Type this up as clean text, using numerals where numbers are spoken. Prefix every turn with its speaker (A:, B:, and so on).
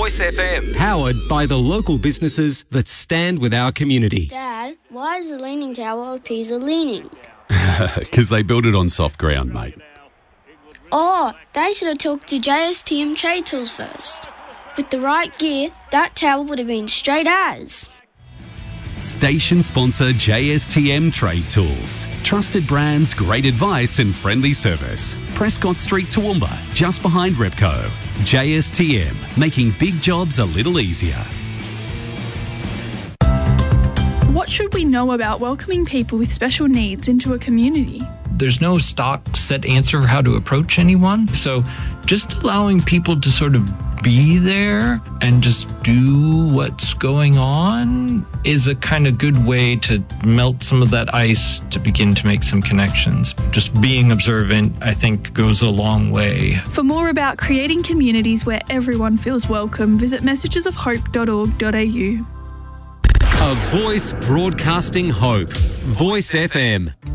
A: Voice FM.
B: Powered by the local businesses that stand with our community.
C: Dad, why is the Leaning Tower of Pisa leaning?
D: Because they built it on soft ground, mate.
C: Oh, they should have talked to JSTM Trade Tools first. With the right gear, that tower would have been straight as.
D: Station sponsor JSTM Trade Tools. Trusted brands, great advice and friendly service. Prescott Street, Toowoomba, just behind Repco. JSTM, making big jobs a little easier.
E: What should we know about welcoming people with special needs into a community?
F: There's no stock set answer for how to approach anyone. So just allowing people to sort of be there and just do what's going on is a kind of good way to melt some of that ice to begin to make some connections. Just being observant, I think, goes a long way.
E: For more about creating communities where everyone feels welcome, visit messagesofhope.org.au.
B: A voice broadcasting hope. Voice FM.